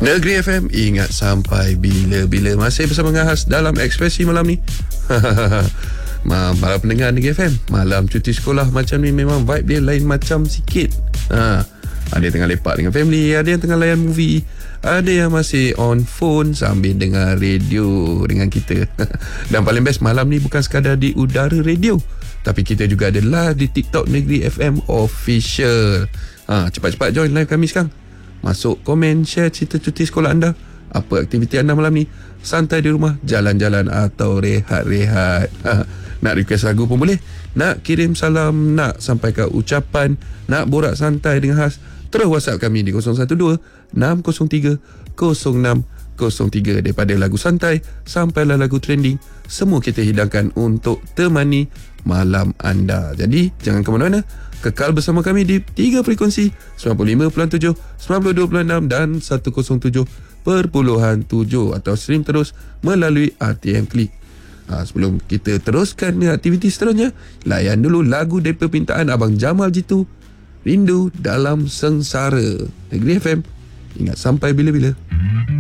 Negeri FM, ingat sampai bila-bila. Masih bersama Ngahas dalam Ekspresi malam ni. Para pendengar Negeri FM, malam cuti sekolah macam ni memang vibe dia lain macam sikit. Ada yang tengah lepak dengan family, ada yang tengah layan movie, ada yang masih on phone sambil dengar radio dengan kita. Dan paling best, malam ni bukan sekadar di udara radio, tapi kita juga ada live di TikTok Negeri FM Official. Cepat-cepat join live kami sekarang. Masuk komen, share cerita cuti sekolah anda. Apa aktiviti anda malam ni? Santai di rumah, jalan-jalan atau rehat-rehat. Nak request lagu pun boleh. Nak kirim salam, nak sampaikan ucapan, nak borak santai dengan khas, terus WhatsApp kami di 012-603-0603. Daripada lagu santai sampailah lagu trending, semua kita hidangkan untuk temani malam anda. Jadi jangan ke mana-mana, kekal bersama kami di 3 frekuensi 95.7, 92.6 dan 107.7 atau stream terus melalui RTM Klik. Sebelum kita teruskan dengan aktiviti seterusnya, layan dulu lagu dari permintaan Abang Jamal Jitu, Rindu Dalam Sengsara. Negeri FM, ingat sampai bila-bila.